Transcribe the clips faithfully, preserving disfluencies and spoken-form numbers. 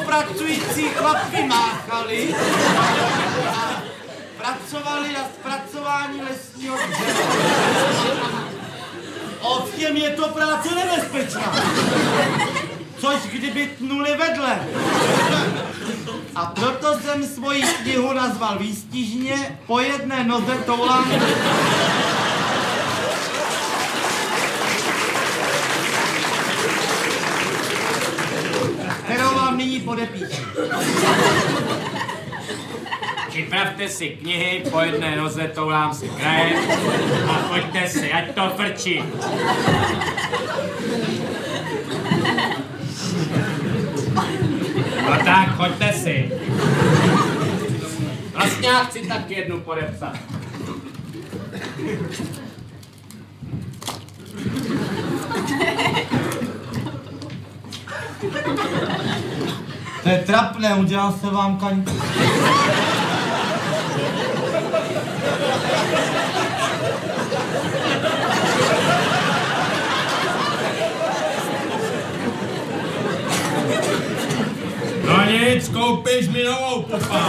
spolupracující chlapky máchali a pracovali na zpracování lesního dřeva. Ovšem je to práce nebezpečná. Což kdyby tnuli vedle. A proto jsem svoji knihu nazval výstižně Po jedné noze toulám. Kterou vám nyní podepíšu. Připravte si knihy, po jedné noze toulám si krajem a pojďte si, ať to frčí. No tak, choďte si. Vlastně já chci tak jednu podepsat. To je trapné, udělal se vám kaňka. No nic, koupíš mi novou, pupa.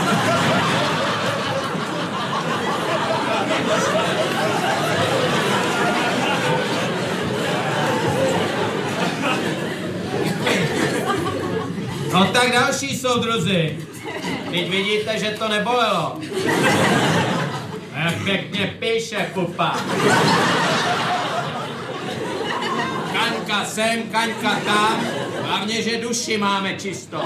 No tak další soudruzi. Teď vidíte, že to nebolelo. Jak pěkně píše, pupa. Kaňka sem, kaňka tam. Hlavně, že duši máme čistou.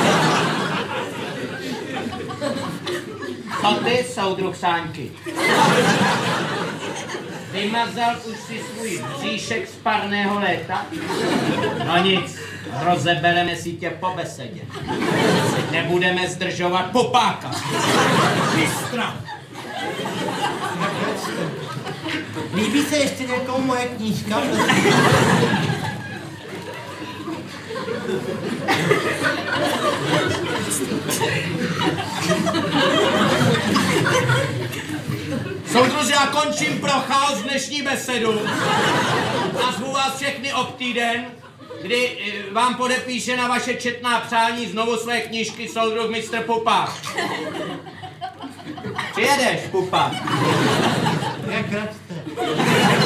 Co ty, soudruh Sáňky? Vymazal už si svůj bříšek z parného léta? No nic, rozebereme si tě po besedě. Nebudeme zdržovat popáka. Mistra. Líbí se ještě někomu moje knížka? Soudruzi, já končím pro chaos dnešní besedu a zvu vás všechny ob týden, kdy vám podepíše na vaše četná přání znovu své knížky soudruh mistr Pupa. Přijedeš, Pupa? Jak račte.